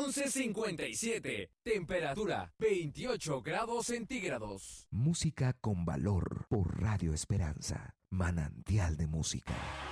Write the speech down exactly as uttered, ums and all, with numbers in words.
once cincuenta y siete. Temperatura veintiocho grados centígrados. Música con valor por Radio Esperanza. Manantial de música.